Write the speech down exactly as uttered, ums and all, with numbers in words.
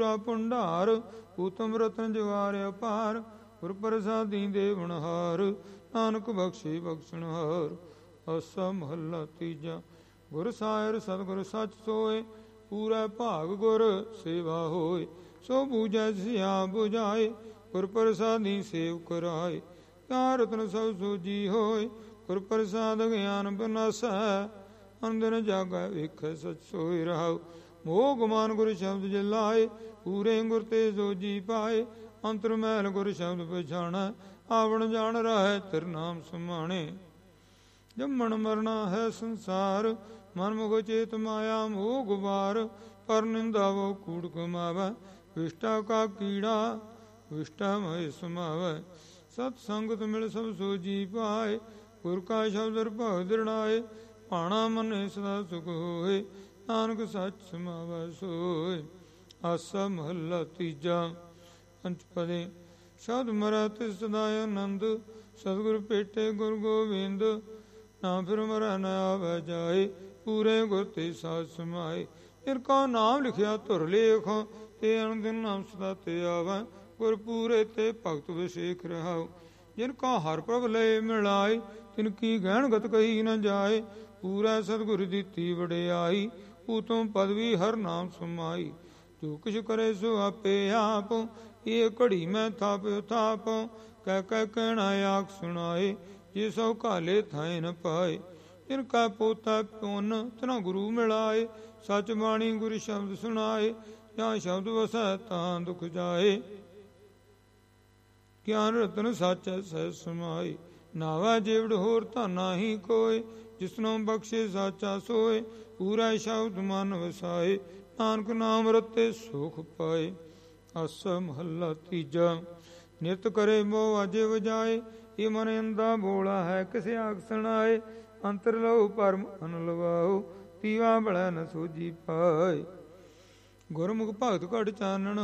ਭੰਡਾਰ ਉਤਮ ਰਤਨ ਜਵਾਰ ਅਪਾਰ ਗੁਰ ਪ੍ਰਸਾਦੀ ਦੇਵਨਹਾਰ ਨਾਨਕ ਬਖਸ਼ੇ ਬਖਸ਼ਣਹਾਰ। ਆਸਾ ਮਹੱਲਾ ਤੀਜਾ। ਗੁਰ ਸਾਇਰ ਸਤਿਗੁਰ ਸੱਚ ਸੋਏ ਪੂਰਾ ਭਾਗ ਗੁਰ ਸੇਵਾ ਹੋਏ। ਸੋ ਬੂਝੈ ਸਿਆ ਬੁਝਾਏ ਗੁਰ ਪ੍ਰਸਾਦੀ ਸੇਵ ਕਰਾਏ। ਕਿਆ ਰਤਨ ਸਭ ਸੋਜੀ ਹੋਏ ਗੁਰ ਪ੍ਰਸਾਦ ਗਿਆਨ ਬਿਨਾਸੈ। ਅੰਦਰ ਜਾਗੈ ਵੇਖੈ ਸਚ ਸੋਇ ਰਹਾਉ। ਮੋਹ ਗੁਮਾਨ ਗੁਰ ਸ਼ਬਦ ਜਲਾਏ ਪੂਰੇ ਗੁਰ ਤੇ ਸੋਜੀ ਪਾਏ। ਅੰਤਰ ਮਹਿਲ ਗੁਰ ਸ਼ਬਦ ਪਛਾਣੈ ਆਵਣ ਜਾਣ ਰਾਹੈ ਤਿਰ ਨਾਮ ਸਮਾਣੇ। ਜੰਮਣ ਮਰਨਾ ਹੈ ਸੰਸਾਰ ਮਨ ਮੁਖ ਚੇਤ ਮਾਇਆ ਮੋਹ ਗੁਬਾਰ। ਪਰ ਨਿੰਦਾਵੋ ਕੂੜ ਕਮਾਵੈ ਵਿਸ਼ਟਾ ਕਾ ਕੀੜਾ ਵਿਸ਼ਟਾ ਮਹਿ ਸਮਾਵੈ। ਸਤ ਸੰਗਤ ਮਿਲ ਸਭ ਸੋਜੀ ਪਾਏ ਗੁਰ ਕਾ ਸ਼ਬਦ ਭਗਤ ਦ੍ਰਿੜਾਏ। ਭਾਣਾ ਮਨੇ ਸਦਾ ਸੁਖ ਹੋਏ ਨਾਨਕ ਸੱਚ ਸਮਾਵੈ ਸੋਏ। ਆਸਾ ਮਹੱਲਾ ਤੀਜਾ। ਪੰਚਪਦੇ। ਸ਼ਬਦ ਮਰੈ ਤਿਸ ਸਦਾ ਆਨੰਦ ਸਤਿਗੁਰ ਭੇਟੇ ਗੁਰ ਗੋਬਿੰਦ। ਨਾ ਫਿਰ ਮਰੈ ਨ ਆਵੈ ਜਾਏ ਪੂਰੇ ਗੁਰ ਤੇ ਸਾਧ ਸਮਾਏ। ਜਿਨ ਕਾ ਨਾਮ ਲਿਖਿਆ ਧੁਰ ਲੇਖ ਤੇ ਅਨੰਦਿਨ ਨਾਮ ਸਦਾ ਤੇ ਆਵੈ। ਗੁਰ ਪੂਰੇ ਤੇ ਭਗਤ ਵਿਸ਼ੇਖ ਰਹਾਉ। ਜਿਨ ਕਾ ਹਰ ਪ੍ਰਭ ਲਏ ਮਿਲਾਏ ਤਿਨ ਕੀ ਗਹਿਣ ਗਤ ਕਹੀ ਨ ਜਾਏ। ਪੂਰਾ ਸਤਿਗੁਰ ਦਿੱਤੀ ਵਡਿਆਈ ਉਤਮ ਪਦਵੀ ਹਰ ਨਾਮ ਸਮਾਈ। ਜੋ ਕੁਛ ਕਰੇ ਸੋ ਆਪੇ ਆਪ ਇਹ ਘੜੀ ਮੈਂ ਥਾਪਿ ਥਾਪ। ਕਹਿ ਕਹਿ ਕਹਿਣਾ ਆਖ ਸੁਣਾਏ ਜੇ ਸੋ ਘਾਲੇ ਥਾਏ ਨ ਪਾਏ। ਜਿਨ ਕਾ ਪੋਤਾ ਪੁੰਨ ਤਨਾ ਗੁਰੂ ਮਿਲਾਏ। ਸਚ ਬਾਣੀ ਗੁਰ ਸ਼ਬਦ ਸੁਣਾਏ ਜਾਂ ਸ਼ਬਦ ਵਸੈ ਤਾਂ ਦੁਖ ਜਾਏ। ਗਿਆਨ ਰਤਨ ਸੱਚ ਸਹਿ ਸਮਾਈ। ਨਾਵਾ ਜੇਵੜ ਹੋਰ ਧਾਨਾ ਹੀ ਕੋਏ ਜਿਸਨੋਂ ਬਖਸ਼ੇ ਸਾਚਾ ਸੋਏ। ਪੂਰਾ ਸ਼ਬਦ ਮਨ ਵਸਾਏ ਨਾਨਕ ਨਾਮ ਰਤੇ ਸੁਖ ਪਾਏ। ਆਸਾ ਮਹੱਲਾ ਤੀਜਾ। ਨਿਤ ਕਰੇ ਮੋਹ ਵਾਜੇ ਵਜਾਏ ਇਹ ਮਨ ਅੰਦਾ ਬੋਲਾ ਹੈ ਕਿਸੇ ਆਖ ਸੁਣਾਏ। ਅੰਤਰ ਲਹੂ ਭਰਮ ਅਨ ਲਵਾਓ ਤੀਵਾ ਬੜੈ ਨ ਸੋਜੀ ਪਾਏ। ਗੁਰਮੁਖ ਭਗਤ ਘਟ ਚਾਨਣ